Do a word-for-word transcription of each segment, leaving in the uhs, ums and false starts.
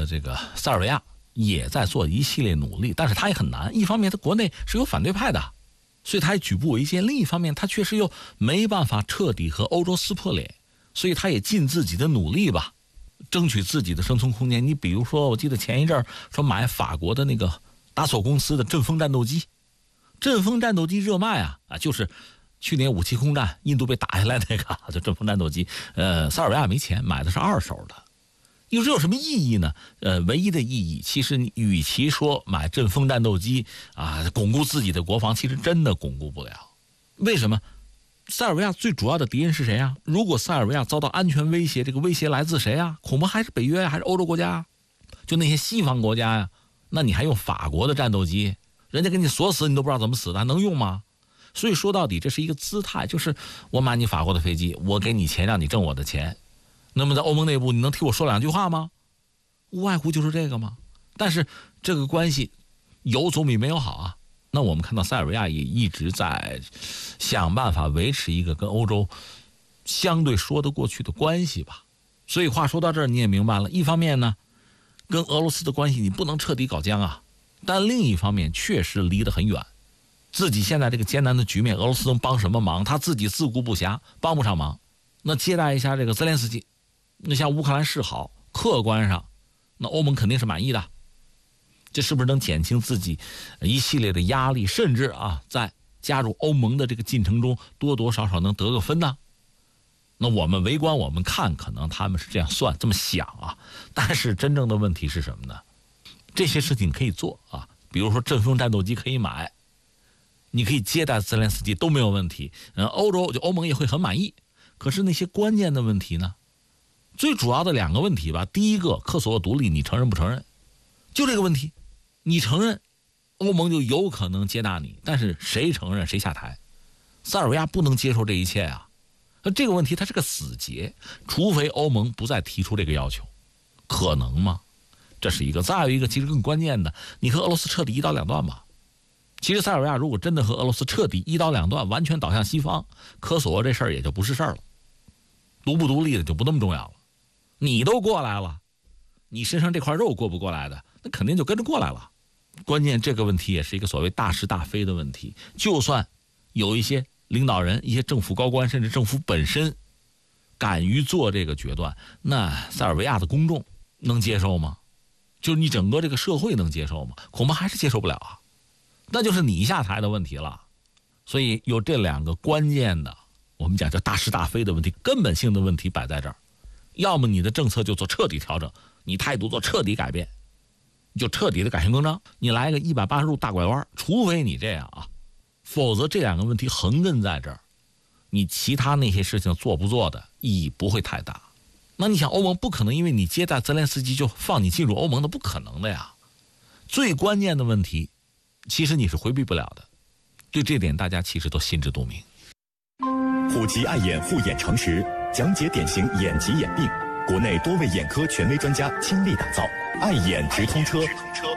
这个塞尔维亚也在做一系列努力，但是他也很难。一方面他国内是有反对派的，所以他也举步维艰；另一方面他确实又没办法彻底和欧洲撕破脸，所以他也尽自己的努力吧，争取自己的生存空间。你比如说，我记得前一阵说买法国的那个达索公司的阵风战斗机，阵风战斗机热卖啊啊，就是去年五七空战印度被打下来那个就阵风战斗机，呃，塞尔维亚没钱买的是二手的。你说这有什么意义呢？呃，唯一的意义，其实你与其说买阵风战斗机啊，巩固自己的国防，其实真的巩固不了。为什么？塞尔维亚最主要的敌人是谁啊？如果塞尔维亚遭到安全威胁，这个威胁来自谁啊？恐怕还是北约啊，还是欧洲国家啊？就那些西方国家呀、啊？那你还用法国的战斗机？人家给你锁死，你都不知道怎么死的，还能用吗？所以说到底，这是一个姿态，就是我买你法国的飞机，我给你钱，让你挣我的钱。那么在欧盟内部，你能替我说两句话吗？无外乎就是这个吗？但是这个关系有总比没有好啊。那我们看到塞尔维亚也一直在想办法维持一个跟欧洲相对说得过去的关系吧。所以话说到这儿，你也明白了，一方面呢，跟俄罗斯的关系你不能彻底搞僵啊，但另一方面确实离得很远。自己现在这个艰难的局面，俄罗斯能帮什么忙？他自己自顾不暇，帮不上忙。那接待一下这个泽连斯基，那向乌克兰示好，客观上那欧盟肯定是满意的。这是不是能减轻自己一系列的压力，甚至啊在加入欧盟的这个进程中多多少少能得个分呢？那我们围观我们看，可能他们是这样算这么想啊，但是真正的问题是什么呢？这些事情可以做啊，比如说阵风战斗机可以买，你可以接待泽连斯基都没有问题，嗯，欧洲就欧盟也会很满意。可是那些关键的问题呢？最主要的两个问题吧，第一个，科索沃独立你承认不承认？就这个问题，你承认，欧盟就有可能接纳你，但是谁承认谁下台。塞尔维亚不能接受这一切啊，那这个问题它是个死结，除非欧盟不再提出这个要求，可能吗？这是一个。再有一个，其实更关键的，你和俄罗斯彻底一刀两断吧。其实塞尔维亚如果真的和俄罗斯彻底一刀两断，完全倒向西方，科索沃这事儿也就不是事儿了，独不独立的就不那么重要了。你都过来了，你身上这块肉过不过来的，那肯定就跟着过来了。关键这个问题也是一个所谓大是大非的问题，就算有一些领导人、一些政府高官，甚至政府本身敢于做这个决断，那塞尔维亚的公众能接受吗？就是你整个这个社会能接受吗？恐怕还是接受不了啊。那就是你下台的问题了。所以有这两个关键的，我们讲叫大是大非的问题，根本性的问题摆在这儿。要么你的政策就做彻底调整，你态度做彻底改变，就彻底的改弦更张，你来个一百八十度大拐弯，除非你这样啊，否则这两个问题横亘在这儿，你其他那些事情做不做的意义不会太大。那你想，欧盟不可能因为你接待泽连斯基就放你进入欧盟的，不可能的呀。最关键的问题其实你是回避不了的，对这点大家其实都心知肚明。 虎吉爱眼护眼诚实，讲解典型眼疾眼病，国内多位眼科权威专家倾力打造，爱眼直通车。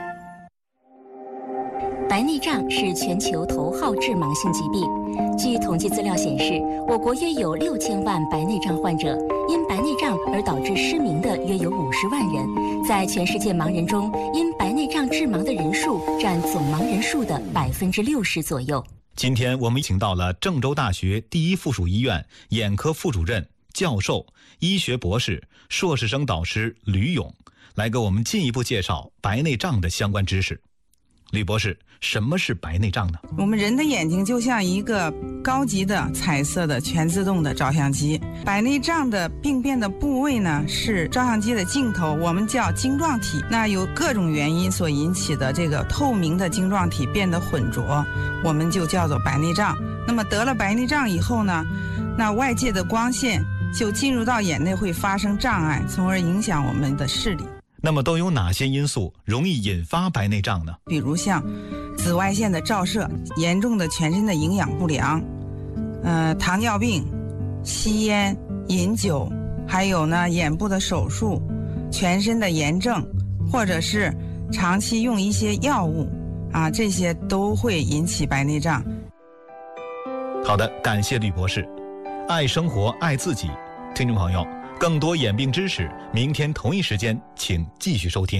白内障是全球头号致盲性疾病。据统计资料显示，我国约有六千万白内障患者，因白内障而导致失明的约有五十万人。在全世界盲人中，因白内障致盲的人数占总盲人数的百分之六十左右。 今天我们请到了郑州大学第一附属医院眼科副主任、教授、医学博士、硕士生导师吕勇，来给我们进一步介绍白内障的相关知识。吕博士，什么是白内障呢？ 我们人的眼睛就像一个高级的彩色的全自动的照相机，白内障的病变的部位呢是照相机的镜头，我们叫晶状体。那由各种原因所引起的这个透明的晶状体变得浑浊，我们就叫做白内障。那么得了白内障以后呢，那外界的光线就进入到眼内会发生障碍，从而影响我们的视力。 那么都有哪些因素容易引发白内障呢？ 比如像紫外线的照射、严重的全身的营养不良、呃糖尿病、吸烟、饮酒，还有呢眼部的手术、全身的炎症，或者是长期用一些药物啊，这些都会引起白内障。 好的，感谢吕博士。爱生活，爱自己。听众朋友，更多眼病知识，明天同一时间请继续收听。